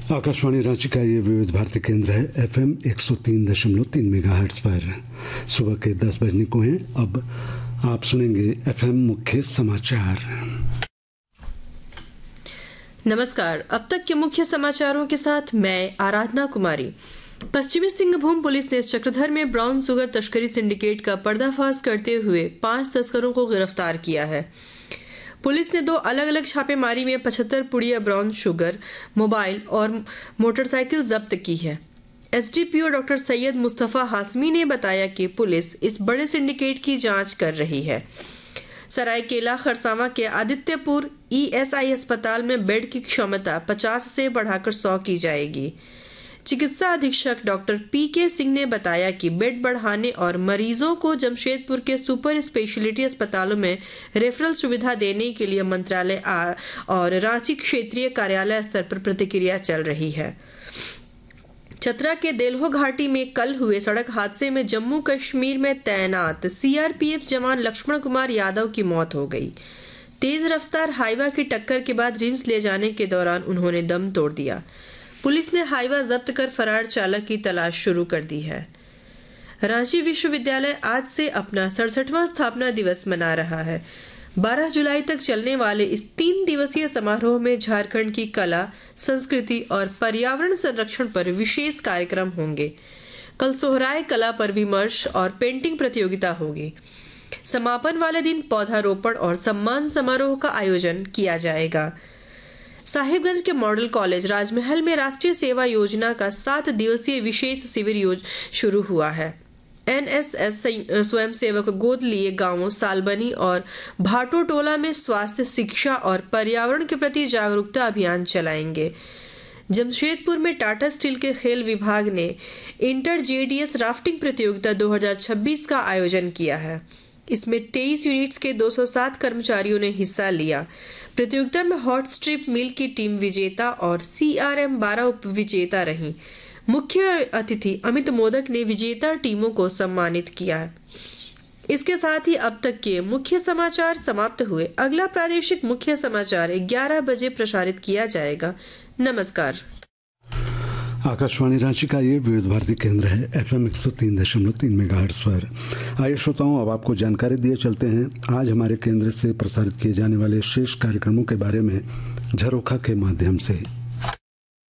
आकाशवाणी रांची का ये विविध भारती केंद्र है। FM 103.3 मेगाहर्ट्ज पर सुबह के 10 बजने को हैं। अब आप सुनेंगे FM मुख्य समाचार। नमस्कार, अब तक के मुख्य समाचारों के साथ मैं आराधना कुमारी। पश्चिमी सिंहभूम पुलिस ने चक्रधर में ब्राउन शुगर तस्करी सिंडिकेट का पर्दाफाश करते हुए 5 तस्करों को गिरफ्तार किया है। पुलिस ने 2 अलग अलग छापेमारी में 75 पुड़िया ब्राउन शुगर, मोबाइल और मोटरसाइकिल जब्त की है। एसडीपीओ डॉक्टर सैयद मुस्तफा हाशमी ने बताया कि पुलिस इस बड़े सिंडिकेट की जांच कर रही है। सरायकेला खरसावां के आदित्यपुर ईएसआई अस्पताल में बेड की क्षमता 50 से बढ़ाकर 100 की जाएगी। चिकित्सा अधीक्षक डॉक्टर पीके सिंह ने बताया कि बेड बढ़ाने और मरीजों को जमशेदपुर के सुपर स्पेशलिटी अस्पतालों में रेफरल सुविधा देने के लिए मंत्रालय और रांची क्षेत्रीय कार्यालय स्तर पर प्रतिक्रिया चल रही है। चतरा के देलहो घाटी में कल हुए सड़क हादसे में जम्मू कश्मीर में तैनात सीआरपीएफ जवान लक्ष्मण कुमार यादव की मौत हो गई। तेज रफ्तार हाईवा की टक्कर के बाद रिम्स ले जाने के दौरान उन्होंने दम तोड़ दिया। पुलिस ने हाईवा जब्त कर फरार चालक की तलाश शुरू कर दी है। रांची विश्वविद्यालय आज से अपना 67वां स्थापना दिवस मना रहा है। 12 जुलाई तक चलने वाले इस 3 दिवसीय समारोह में झारखंड की कला, संस्कृति और पर्यावरण संरक्षण पर विशेष कार्यक्रम होंगे। कल सोहराय कला पर विमर्श और पेंटिंग प्रतियोगिता होगी। समापन वाले दिन पौधारोपण और सम्मान समारोह का आयोजन किया जाएगा। साहिबगंज के मॉडल कॉलेज राजमहल में राष्ट्रीय सेवा योजना का 7 दिवसीय विशेष शिविर शुरू हुआ है। एनएसएस स्वयंसेवक गोद लिए गांवों सालबनी और भाटोटोला में स्वास्थ्य, शिक्षा और पर्यावरण के प्रति जागरूकता अभियान चलाएंगे। जमशेदपुर में टाटा स्टील के खेल विभाग ने इंटर जेडीएस राफ्टिंग प्रतियोगिता 2026 का आयोजन किया है। इसमें 23 यूनिट्स के 207 कर्मचारियों ने हिस्सा लिया। प्रतियोगिता में हॉट स्ट्रिप मिल की टीम विजेता और CRM 12 उप विजेता रही। मुख्य अतिथि अमित मोदक ने विजेता टीमों को सम्मानित किया। इसके साथ ही अब तक के मुख्य समाचार समाप्त हुए। अगला प्रादेशिक मुख्य समाचार 11 बजे प्रसारित किया जाएगा। नमस्कार। आकाशवाणी रांची का ये विविध भारती केंद्र है। FM 103.3 मेगाहर्ट्ज पर। आइए श्रोताओं, अब आपको जानकारी दिए चलते हैं आज हमारे केंद्र से प्रसारित किए जाने वाले शेष कार्यक्रमों के बारे में झरोखा के माध्यम से।